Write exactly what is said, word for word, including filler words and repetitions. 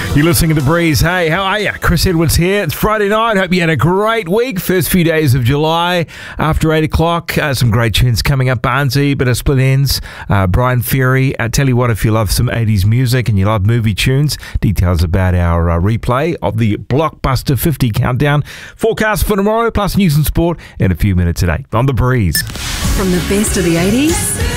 You're listening to The Breeze. Hey, how are you? Chris Edwards here. It's Friday night. Hope you had a great week. First few days of July after eight o'clock. Uh, some great tunes coming up. Barnsey, bit of Split Ends. Uh, Brian Ferry. I tell you what, if you love some eighties music and you love movie tunes, details about our uh, replay of the Blockbuster fifty countdown. Forecast for tomorrow, plus news and sport in a few minutes today on The Breeze. From the best of the eighties